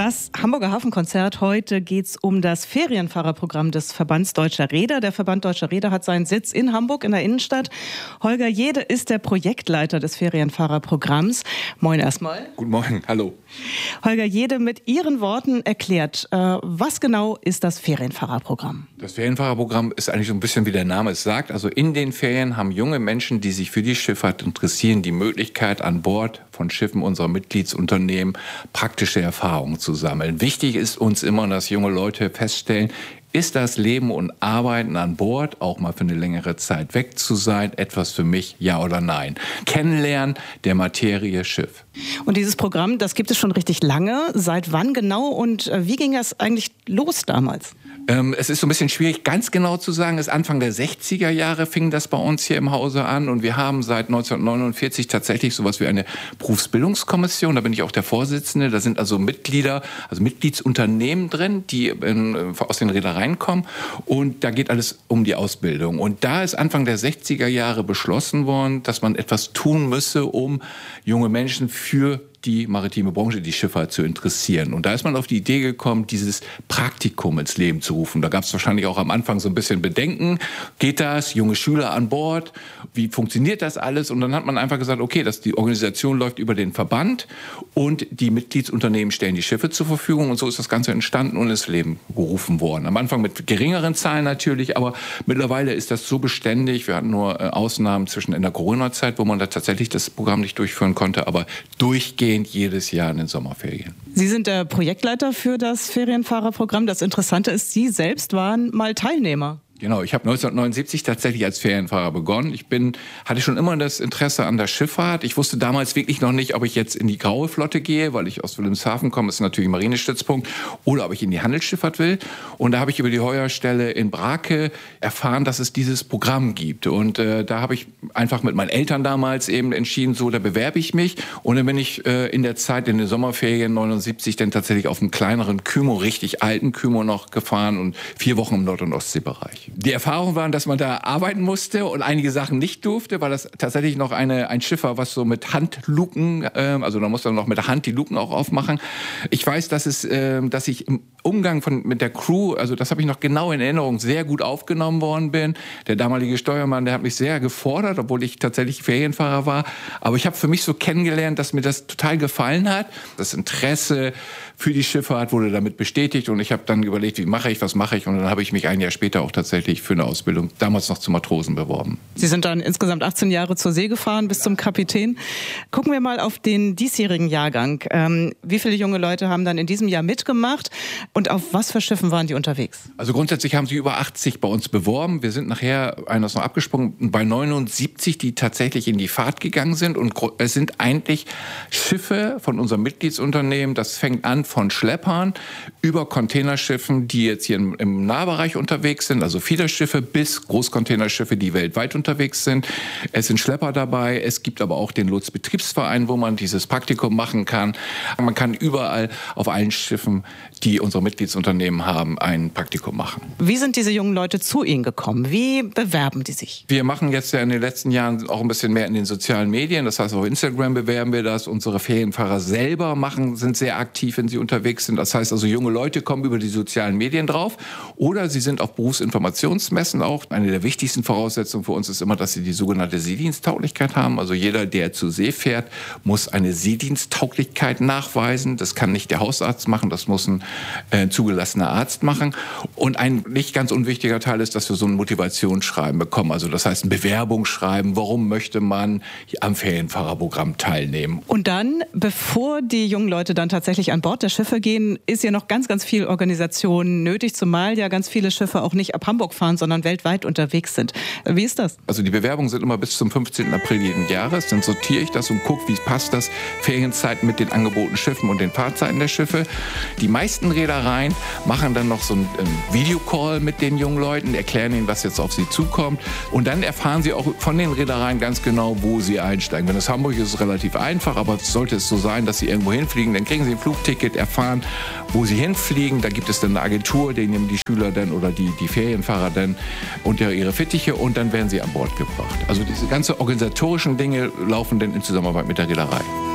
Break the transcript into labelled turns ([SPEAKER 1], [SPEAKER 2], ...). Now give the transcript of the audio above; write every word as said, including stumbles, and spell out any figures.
[SPEAKER 1] Das Hamburger Hafenkonzert. Heute geht es um das Ferienfahrerprogramm des Verbands Deutscher Reeder. Der Verband Deutscher Reeder hat seinen Sitz in Hamburg in der Innenstadt. Holger Jede ist der Projektleiter des Ferienfahrerprogramms. Moin erstmal.
[SPEAKER 2] Guten Morgen, hallo.
[SPEAKER 1] Holger Jede, mit Ihren Worten erklärt, äh, was genau ist das Ferienfahrerprogramm?
[SPEAKER 2] Das Ferienfahrerprogramm ist eigentlich so ein bisschen, wie der Name es sagt. Also in den Ferien haben junge Menschen, die sich für die Schifffahrt interessieren, die Möglichkeit, an Bord von Schiffen unserer Mitgliedsunternehmen praktische Erfahrungen zu sammeln. Wichtig ist uns immer, dass junge Leute feststellen, ist das Leben und Arbeiten an Bord, auch mal für eine längere Zeit weg zu sein, etwas für mich, ja oder nein? Kennenlernen der Materie Schiff.
[SPEAKER 1] Und dieses Programm, das gibt es schon richtig lange. Seit wann genau und wie ging das eigentlich los damals?
[SPEAKER 2] Ähm, es ist so ein bisschen schwierig, ganz genau zu sagen. Es ist Anfang der sechziger Jahre fing das bei uns hier im Hause an. Und wir haben seit neunzehnhundertneunundvierzig tatsächlich sowas wie eine Berufsbildungskommission. Da bin ich auch der Vorsitzende. Da sind also Mitglieder, also Mitgliedsunternehmen drin, die ähm, aus den Reedereien kommen. Und da geht alles um die Ausbildung. Und da ist Anfang der sechziger Jahre beschlossen worden, dass man etwas tun müsse, um junge Menschen für die maritime Branche, die Schifffahrt zu interessieren. Und da ist man auf die Idee gekommen, dieses Praktikum ins Leben zu rufen. Da gab es wahrscheinlich auch am Anfang so ein bisschen Bedenken. Geht das? Junge Schüler an Bord? Wie funktioniert das alles? Und dann hat man einfach gesagt, okay, das, die Organisation läuft über den Verband und die Mitgliedsunternehmen stellen die Schiffe zur Verfügung. Und so ist das Ganze entstanden und ins Leben gerufen worden. Am Anfang mit geringeren Zahlen natürlich, aber mittlerweile ist das so beständig. Wir hatten nur äh, Ausnahmen zwischen in der Corona-Zeit, wo man da tatsächlich das Programm nicht durchführen konnte, aber durchgehend jedes Jahr in den Sommerferien.
[SPEAKER 1] Sie sind der Projektleiter für das Ferienfahrerprogramm. Das Interessante ist, Sie selbst waren mal Teilnehmer.
[SPEAKER 2] Genau, ich habe neunzehnhundertneunundsiebzig tatsächlich als Ferienfahrer begonnen. Ich bin, hatte schon immer das Interesse an der Schifffahrt. Ich wusste damals wirklich noch nicht, ob ich jetzt in die graue Flotte gehe, weil ich aus Wilhelmshaven komme, das ist natürlich ein Marinestützpunkt, oder ob ich in die Handelsschifffahrt will. Und da habe ich über die Heuerstelle in Brake erfahren, dass es dieses Programm gibt. Und äh, da habe ich einfach mit meinen Eltern damals eben entschieden, so, da bewerbe ich mich. Und dann bin ich äh, in der Zeit, in den Sommerferien neunundsiebzig, dann tatsächlich auf einem kleineren Kymo, richtig alten Kymo noch gefahren und vier Wochen im Nord- und Ostseebereich. Die Erfahrung war, dass man da arbeiten musste und einige Sachen nicht durfte, weil das tatsächlich noch eine, ein Schiff war, was so mit Handluken, äh, also da musste man noch mit der Hand die Luken auch aufmachen. Ich weiß, dass es, äh, dass ich im Umgang von, mit der Crew, also das habe ich noch genau in Erinnerung, sehr gut aufgenommen worden bin. Der damalige Steuermann, der hat mich sehr gefordert, obwohl ich tatsächlich Ferienfahrer war. Aber ich habe für mich so kennengelernt, dass mir das total gefallen hat. Das Interesse für die Schifffahrt wurde damit bestätigt und ich habe dann überlegt, wie mache ich, was mache ich, und dann habe ich mich ein Jahr später auch tatsächlich für eine Ausbildung, damals noch zum Matrosen, beworben.
[SPEAKER 1] Sie sind dann insgesamt achtzehn Jahre zur See gefahren, bis zum Kapitän. Gucken wir mal auf den diesjährigen Jahrgang. Ähm, wie viele junge Leute haben dann in diesem Jahr mitgemacht und auf was für Schiffen waren die unterwegs?
[SPEAKER 2] Also grundsätzlich haben sie über achtzig bei uns beworben. Wir sind nachher, einer ist noch abgesprungen, bei neunundsiebzig, die tatsächlich in die Fahrt gegangen sind, und es sind eigentlich Schiffe von unserem Mitgliedsunternehmen, das fängt an von Schleppern über Containerschiffen, die jetzt hier im, im Nahbereich unterwegs sind, also Fiederschiffe, bis Großcontainerschiffe, die weltweit unterwegs sind. Es sind Schlepper dabei, es gibt aber auch den Lotsenbetriebsverein, wo man dieses Praktikum machen kann. Man kann überall auf allen Schiffen, die unsere Mitgliedsunternehmen haben, ein Praktikum machen.
[SPEAKER 1] Wie sind diese jungen Leute zu Ihnen gekommen? Wie bewerben die sich?
[SPEAKER 2] Wir machen jetzt ja in den letzten Jahren auch ein bisschen mehr in den sozialen Medien. Das heißt, auf Instagram bewerben wir das. Unsere Ferienfahrer selber machen, sind sehr aktiv, wenn sie unterwegs sind. Das heißt also, junge Leute kommen über die sozialen Medien drauf oder sie sind auf Berufsinformationsmessen auch. Eine der wichtigsten Voraussetzungen für uns ist immer, dass sie die sogenannte Seediensttauglichkeit haben. Also jeder, der zur See fährt, muss eine Seediensttauglichkeit nachweisen. Das kann nicht der Hausarzt machen, das muss ein äh, zugelassener Arzt machen. Und ein nicht ganz unwichtiger Teil ist, dass wir so ein Motivationsschreiben bekommen. Also das heißt ein Bewerbungsschreiben, warum möchte man am Ferienfahrerprogramm teilnehmen.
[SPEAKER 1] Und dann, bevor die jungen Leute dann tatsächlich an Bord der Schiffe gehen, ist ja noch ganz, ganz viel Organisation nötig, zumal ja ganz viele Schiffe auch nicht ab Hamburg fahren, sondern weltweit unterwegs sind. Wie ist das?
[SPEAKER 2] Also die Bewerbungen sind immer bis zum fünfzehnten April jeden Jahres. Dann sortiere ich das und gucke, wie passt das Ferienzeiten mit den angebotenen Schiffen und den Fahrzeiten der Schiffe. Die meisten Reedereien machen dann noch so einen Videocall mit den jungen Leuten, erklären ihnen, was jetzt auf sie zukommt. Und dann erfahren sie auch von den Reedereien ganz genau, wo sie einsteigen. Wenn es Hamburg ist, ist es relativ einfach, aber sollte es so sein, dass sie irgendwo hinfliegen, dann kriegen sie ein Flugticket, erfahren, wo sie hinfliegen. Da gibt es dann eine Agentur, die nehmen die Schüler dann oder die, die Ferienfahrer dann unter ihre Fittiche und dann werden sie an Bord gebracht. Also diese ganzen organisatorischen Dinge laufen dann in Zusammenarbeit mit der Reederei.